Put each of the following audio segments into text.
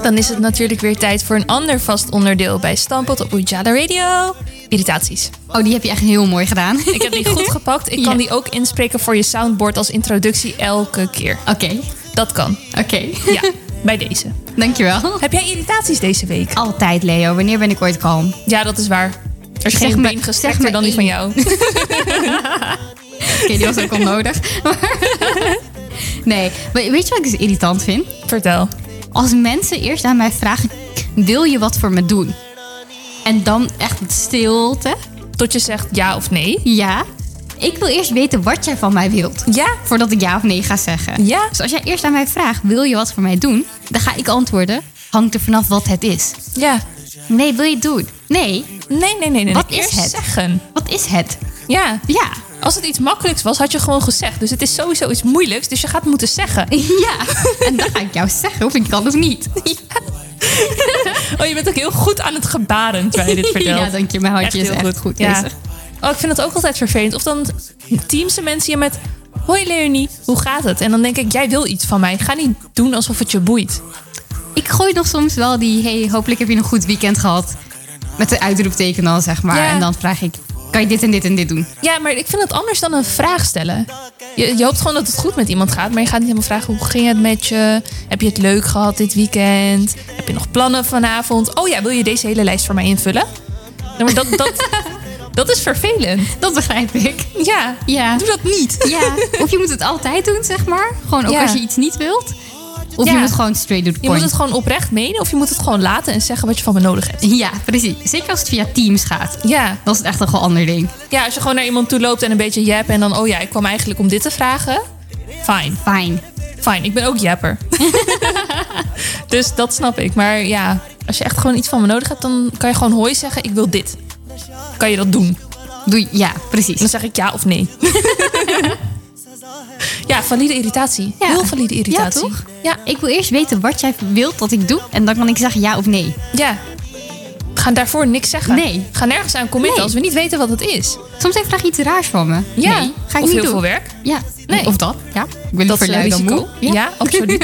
Dan is het natuurlijk weer tijd voor een ander vast onderdeel bij Stamppot op Ujala Radio. Irritaties. Oh, die heb je echt heel mooi gedaan. Ik heb die goed gepakt. Ik kan die ook inspreken voor je soundboard als introductie elke keer. Oké. Dat kan. Oké. Ja, bij deze. Dankjewel. Heb jij irritaties deze week? Altijd, Leo. Wanneer ben ik ooit kalm? Ja, dat is waar. Er is geen been gestrekter dan die van jou. Oké, die was ook onnodig. Nee, weet je wat ik dus irritant vind? Vertel. Als mensen eerst aan mij vragen, wil je wat voor me doen? En dan echt met stilte. Tot je zegt ja of nee. Ja. Ik wil eerst weten wat jij van mij wilt. Ja. Voordat ik ja of nee ga zeggen. Ja. Dus als jij eerst aan mij vraagt, wil je wat voor mij doen? Dan ga ik antwoorden, hangt er vanaf wat het is. Ja. Nee, wil je het doen? Nee. Nee. Wat Eerst is het? zeggen. Wat is het? Ja. Ja. Als het iets makkelijks was, had je gewoon gezegd. Dus het is sowieso iets moeilijks, dus je gaat moeten zeggen. Ja. En dan ga ik jou zeggen of ik kan of niet. Ja. Oh, je bent ook heel goed aan het gebaren terwijl je dit vertelt. Ja, dank je. Mijn handje is echt goed ja. bezig. Oh, ik vind dat ook altijd vervelend. Of dan teamsen mensen je met... Hoi Leonie, hoe gaat het? En dan denk ik, jij wil iets van mij. Ga niet doen alsof het je boeit. Ik gooi nog soms wel die... Hey, hopelijk heb je een goed weekend gehad. Met de uitroepteken dan, zeg maar. Ja. En dan vraag ik... Kan je dit en dit en dit doen? Ja, maar ik vind het anders dan een vraag stellen. Je hoopt gewoon dat het goed met iemand gaat. Maar je gaat niet helemaal vragen, hoe ging het met je? Heb je het leuk gehad dit weekend? Heb je nog plannen vanavond? Oh ja, wil je deze hele lijst voor mij invullen? Nou, maar dat is vervelend. Dat begrijp ik. Ja, doe dat niet. Ja. Of je moet het altijd doen, zeg maar. Gewoon ook als je iets niet wilt. Of je moet gewoon straight to the point. Je moet het gewoon oprecht menen. Of je moet het gewoon laten en zeggen wat je van me nodig hebt. Ja, precies. Zeker als het via Teams gaat. Ja. Dat is echt een ander ding. Ja, als je gewoon naar iemand toe loopt en een beetje jappen. En dan, oh ja, ik kwam eigenlijk om dit te vragen. Fine, ik ben ook japper. Dus dat snap ik. Maar ja, als je echt gewoon iets van me nodig hebt, dan kan je gewoon hoi zeggen, ik wil dit. Kan je dat doen? Ja, precies. Dan zeg ik ja of nee. Ja, valide irritatie. Ja. Heel valide irritatie. Ja, toch? Ja. Ik wil eerst weten wat jij wilt dat ik doe. En dan kan ik zeggen ja of nee. Ja. We gaan daarvoor niks zeggen. Nee. Ga nergens aan committen Nee. als we niet weten wat het is. Soms vraag je iets raars van me. Ja. Nee, ga ik Of niet heel doen. veel werk. Ja. Nee. Of dat. Ja. Ik ben Dat is liever lui dan risico. moe. Ja, absoluut.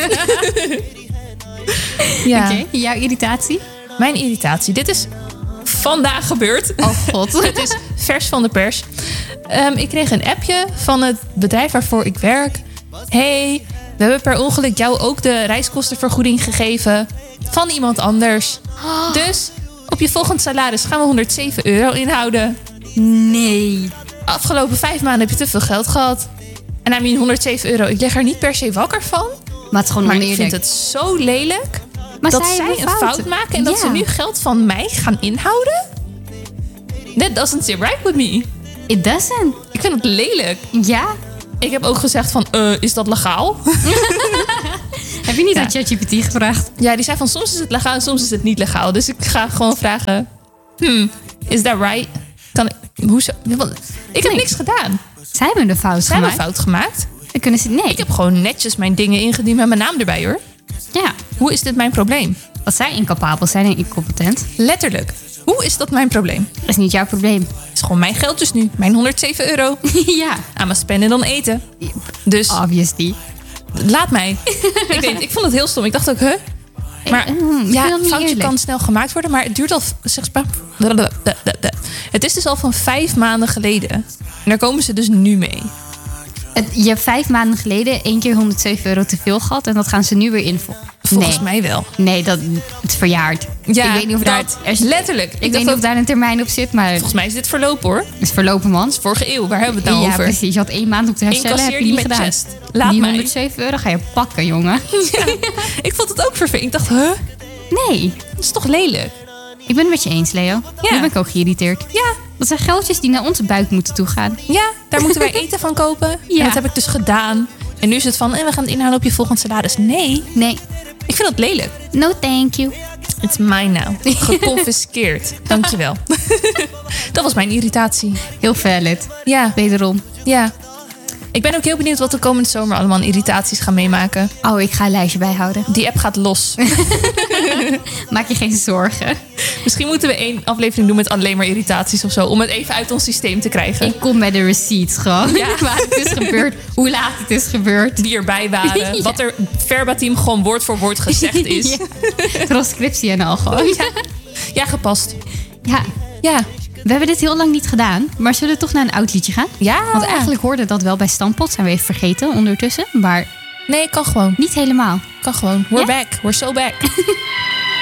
Ja. Oké, jouw irritatie? Mijn irritatie. Dit is vandaag gebeurd. Oh god. Het is vers van de pers. Ik kreeg een appje van het bedrijf waarvoor ik werk. Hey, we hebben per ongeluk jou ook de reiskostenvergoeding gegeven van iemand anders. Dus op je volgend salaris gaan we €107 inhouden. Nee. Afgelopen 5 maanden heb je te veel geld gehad. En I mean €107. Ik lig er niet per se wakker van. Maar het is gewoon Maar ik oneerlijk. vind het zo lelijk Maar dat zij zij hebben een fout fouten. maken en dat ze nu geld van mij gaan inhouden. That doesn't sit right with me. It doesn't. Ik vind het lelijk. Ja. Ik heb ook gezegd van, is dat legaal? Heb je niet Ja. aan ChatGPT gevraagd? Ja, die zei van, soms is het legaal en soms is het niet legaal. Dus ik ga gewoon vragen, is that right? Kan ik, hoezo? Want ik heb Nee. niks gedaan. Zij hebben een fout Zij hebben gemaakt. een fout gemaakt. Dan kunnen ze... Nee. Ik heb gewoon netjes mijn dingen ingediend met mijn naam erbij, hoor. Ja. Hoe is dit mijn probleem? Wat zij incapabel zijn en incompetent. Letterlijk. Hoe is dat mijn probleem? Dat is niet jouw probleem. Het is gewoon mijn geld dus nu. Mijn €107. Ja. Aan mijn spenden dan eten. Dus Obviously. laat mij. Ik vond het heel stom. Ik dacht ook, Maar ik vind ja, dat niet foutje eerlijk. kan snel gemaakt worden. Maar het duurt al... Het is dus al van 5 maanden geleden. En daar komen ze dus nu mee. Je hebt 5 maanden geleden 1 keer €107 te veel gehad. En dat gaan ze nu weer invullen. Volgens mij wel. Nee, het is verjaard. Ja, ik weet niet of daar... letterlijk. Ik weet niet of daar een termijn op zit, maar het Volgens mij is dit verlopen, hoor. is verlopen, man. Vorige eeuw, waar hebben we het nou Ja, over? precies. Je had 1 maand om te herstellen, heb Incasseer je die niet met gedaan. chest. Laat die mij. €107 ga je pakken, jongen. Ja, ik vond het ook vervelend. Ik dacht, Nee, dat is toch lelijk? ik ben het met je eens, Leo. Nu ben ik ook geïrriteerd. Ja, Dat zijn geldjes die naar onze buik moeten toegaan. ja, daar moeten wij eten van kopen. Ja. En dat heb ik dus gedaan. En nu is het van, we gaan het inhouden op je volgend salaris. Nee, Nee, ik vind dat lelijk. no thank you. It's mine now. Geconfiskeerd. Dankjewel. Dat was mijn irritatie. Heel valid. Ja, Wederom. ja. Ik ben ook heel benieuwd wat de komende zomer allemaal aan irritaties gaan meemaken. Oh, ik ga een lijstje bijhouden. Die app gaat los. Maak je geen zorgen. Misschien moeten we 1 aflevering doen met alleen maar irritaties of zo. Om het even uit ons systeem te krijgen. Ik kom met de receipts gewoon. Ja. Waar het is gebeurd. Hoe laat het is gebeurd. Die erbij waren. Ja. Wat er verbatim gewoon woord voor woord gezegd is. Ja. Transcriptie en al gewoon. Ja, gepast. Ja. Ja. We hebben dit heel lang niet gedaan. Maar zullen we toch naar een oud liedje gaan? Ja. Want eigenlijk hoorde dat wel bij Stampot. Zijn we even vergeten ondertussen. Maar Nee, kan gewoon. niet helemaal. Kan gewoon. We're Ja? back. We're so back.